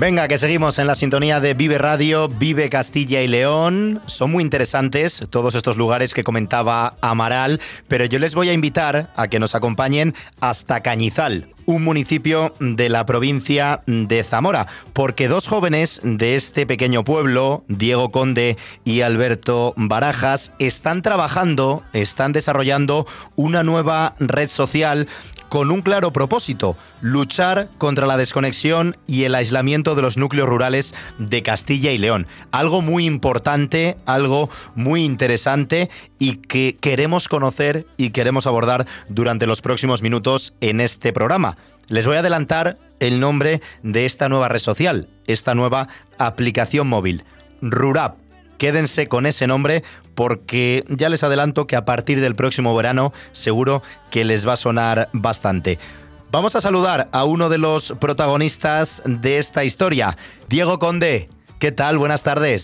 Venga, que seguimos en la sintonía de Vive Radio, Vive Castilla y León. Son muy interesantes todos estos lugares que comentaba Amaral, pero yo les voy a invitar a que nos acompañen hasta Cañizal, un municipio de la provincia de Zamora, porque dos jóvenes de este pequeño pueblo, Diego Conde y Alberto Barajas, están desarrollando una nueva red social con un claro propósito: luchar contra la desconexión y el aislamiento de los núcleos rurales de Castilla y León. Algo muy importante, algo muy interesante y que queremos conocer y queremos abordar durante los próximos minutos en este programa. Les voy a adelantar el nombre de esta nueva red social, esta nueva aplicación móvil, Rurap. Quédense con ese nombre porque ya les adelanto que a partir del próximo verano seguro que les va a sonar bastante. Vamos a saludar a uno de los protagonistas de esta historia, Diego Conde. ¿Qué tal? Buenas tardes.